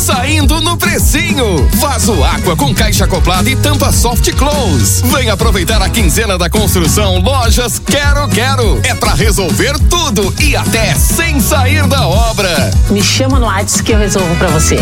saindo no precinho. Vaso Aqua com caixa acoplada e tampa soft close. Vem aproveitar a quinzena da construção Lojas Quero Quero. É pra resolver tudo e até sem sair da obra. Me chama no WhatsApp que eu resolvo pra você.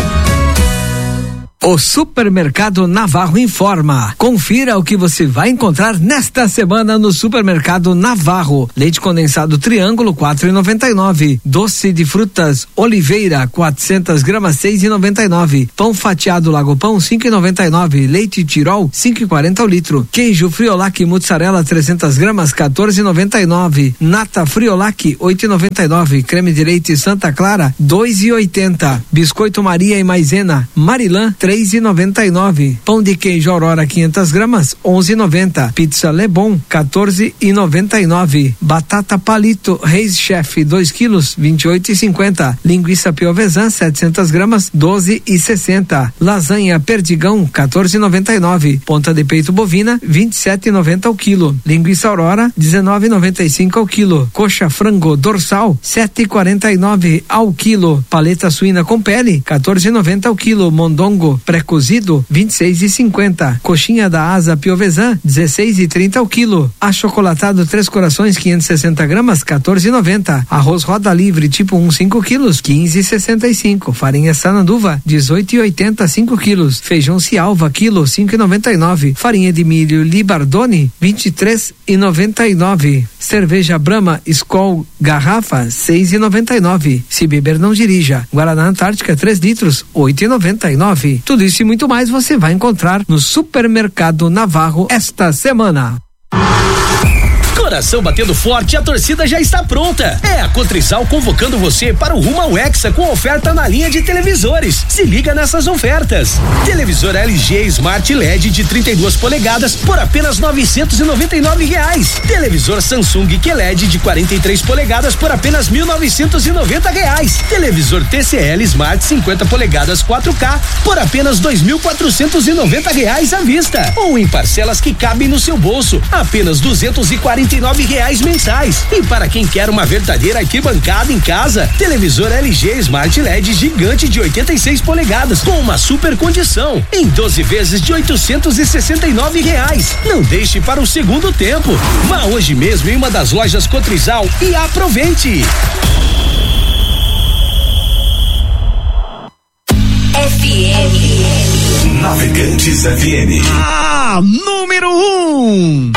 O Supermercado Navarro informa. Confira o que você vai encontrar nesta semana no Supermercado Navarro. Leite condensado Triângulo, 4,99. Doce de frutas Oliveira, 400 gramas, 6,99. Pão fatiado Lago Pão, 5,99. Leite Tirol, 5,40 o litro. Queijo Friolac Mussarela, 300 gramas, 14,99. Nata Friolac, 8,99. Creme de leite Santa Clara, 2,80. Biscoito Maria e Maisena Marilã, 3,99. Pão de queijo Aurora 500 gramas, 11,90. Pizza Lebon, 14,99. Batata Palito Reis Chef 2 quilos, 28,50. Linguiça Piovesan 700 gramas, 12,60. Lasanha Perdigão, 14,99. Ponta de peito bovina, 27,90 ao quilo. Linguiça Aurora, 19,95 ao quilo. Coxa frango dorsal, 7,49 ao quilo. Paleta suína com pele, 14,90 ao quilo. Mondongo pré-cozido, 26,50. Coxinha da asa Piovesan, 16,30 ao quilo. Achocolatado Três Corações 560 gramas, 14,90. Arroz roda livre tipo 1, 5 quilos, 15,65. Farinha Sananduva, 18,80 5 quilos. Feijão Cialva quilo, 5,99. Farinha de milho Libardone, 23,99. Cerveja Brahma Skol garrafa, 6,99. Se beber não dirija. Guaraná Antártica 3 litros, 8,99. Tudo isso e muito mais você vai encontrar no Supermercado Navarro esta semana. Coração batendo forte, a torcida já está pronta. É a Cotrizal convocando você para o rumo ao Hexa com oferta na linha de televisores. Se liga nessas ofertas. Televisor LG Smart LED de 32 polegadas por apenas R$999. Televisor Samsung QLED de 43 polegadas por apenas R$1.990. Televisor TCL Smart 50 polegadas 4K por apenas R$2.490 à vista. Ou em parcelas que cabem no seu bolso, apenas R$249 mensais. E para quem quer uma verdadeira arquibancada em casa, televisor LG Smart LED gigante de 86 polegadas com uma super condição em 12 vezes de R$869. Não deixe para o segundo tempo. Vá hoje mesmo em uma das lojas Cotrizal e aproveite. FM Navegantes FM. Ah, número 1.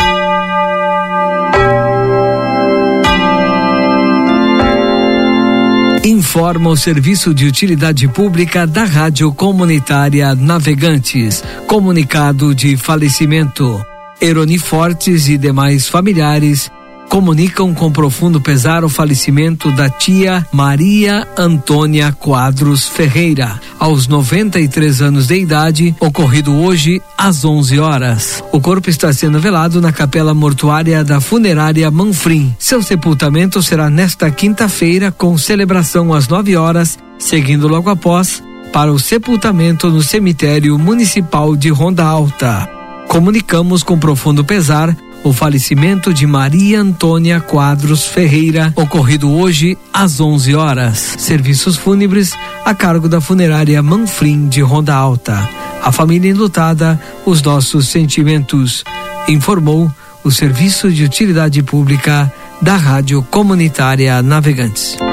Informa o Serviço de Utilidade Pública da Rádio Comunitária Navegantes. Comunicado de falecimento. Eroni Fortes e demais familiares comunicam com profundo pesar o falecimento da tia Maria Antônia Quadros Ferreira, aos 93 anos de idade, ocorrido hoje às 11 horas. O corpo está sendo velado na capela mortuária da funerária Manfrim. Seu sepultamento será nesta quinta-feira, com celebração às 9 horas, seguindo logo após para o sepultamento no cemitério municipal de Ronda Alta. Comunicamos com profundo pesar o falecimento de Maria Antônia Quadros Ferreira, ocorrido hoje às 11 horas. Serviços fúnebres a cargo da funerária Manfrim de Ronda Alta. A família enlutada, os nossos sentimentos, informou o Serviço de Utilidade Pública da Rádio Comunitária Navegantes.